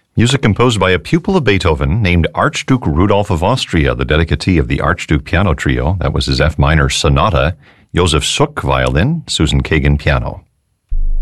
Music composed by a pupil of Beethoven named Archduke Rudolph of Austria, the dedicatee of the Archduke Piano Trio. That was his F minor sonata. Joseph Suk, violin. Susan Kagan, piano.